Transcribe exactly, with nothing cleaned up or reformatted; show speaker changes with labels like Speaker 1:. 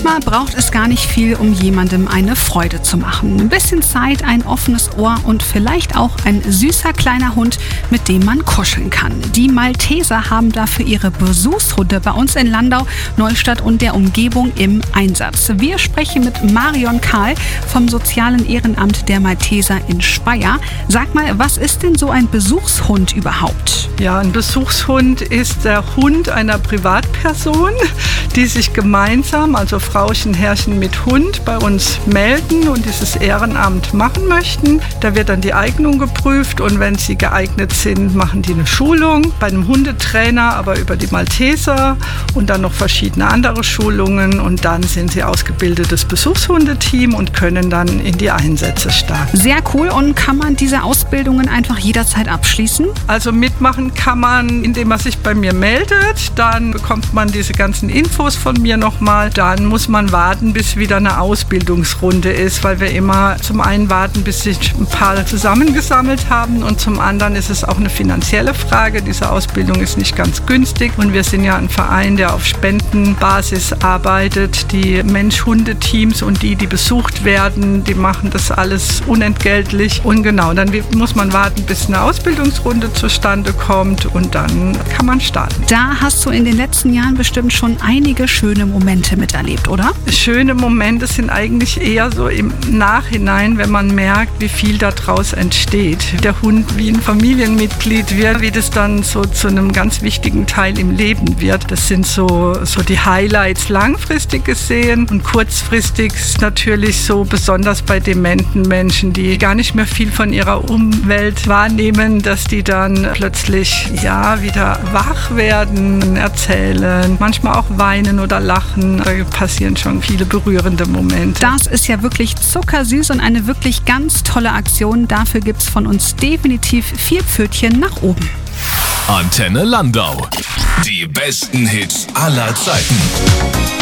Speaker 1: Manchmal braucht es gar nicht viel, um jemandem eine Freude zu machen. Ein bisschen Zeit, ein offenes Ohr und vielleicht auch ein süßer kleiner Hund, mit dem man kuscheln kann. Die Malteser haben dafür ihre Besuchshunde bei uns in Landau, Neustadt und der Umgebung im Einsatz. Wir sprechen mit Marion Kahl vom Sozialen Ehrenamt der Malteser in Speyer. Sag mal, was ist denn so ein Besuchshund überhaupt?
Speaker 2: Ja, ein Besuchshund ist der Hund einer Privatperson, die sich gemeinsam, also Frauchen, Herrchen mit Hund, bei uns melden und dieses Ehrenamt machen möchten. Da wird dann die Eignung geprüft und wenn sie geeignet sind, machen die eine Schulung bei einem Hundetrainer, aber über die Malteser und dann noch verschiedene andere Schulungen und dann sind sie ausgebildetes Besuchshundeteam und können dann in die Einsätze starten.
Speaker 1: Sehr cool. Und kann man diese Ausbildungen einfach jederzeit abschließen?
Speaker 2: Also mitmachen kann man, indem man sich bei mir meldet. Dann bekommt man diese ganzen Infos von mir nochmal. Dann muss man warten, bis wieder eine Ausbildungsrunde ist, weil wir immer zum einen warten, bis sich ein paar zusammengesammelt haben und zum anderen ist es auch eine finanzielle Frage. Diese Ausbildung ist nicht ganz günstig und wir sind ja ein Verein, der auf Spendenbasis arbeitet. Die Mensch-Hunde-Teams und die, die besucht werden, die machen das alles unentgeltlich. Und genau, dann muss man warten, bis eine Ausbildungsrunde zustande kommt und dann kann man starten.
Speaker 1: Da hast du in den letzten Jahren bestimmt schon einige schöne Momente miterlebt, oder?
Speaker 2: Schöne Momente sind eigentlich eher so im Nachhinein, wenn man merkt, wie viel daraus entsteht. Der Hund wie ein Familienmitglied wird, wie das dann so zu einem ganz wichtigen Teil im Leben wird. Das sind so, so die Highlights langfristig gesehen und kurzfristig ist natürlich so, besonders bei dementen Menschen, die gar nicht mehr viel von ihrer Umwelt wahrnehmen, dass die dann plötzlich ja wieder wach werden, erzählen, manchmal auch weinen oder lachen. Da passieren schon viele berührende Momente.
Speaker 1: Das ist ja wirklich zuckersüß und eine wirklich ganz tolle Aktion. Dafür gibt's von uns definitiv vier Pfötchen nach oben.
Speaker 3: Antenne Landau. Die besten Hits aller Zeiten.